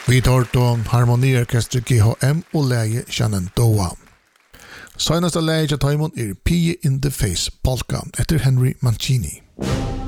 Vi tar då harmoniorkester GHM och läge Shenandoah. Senaste läge till Taimon Pie in the Face polka efter Henry Mancini.